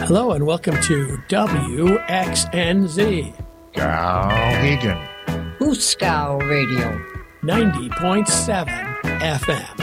Hello and welcome to WXNZ Skowhegan. Ooskow Radio. 90.7 FM.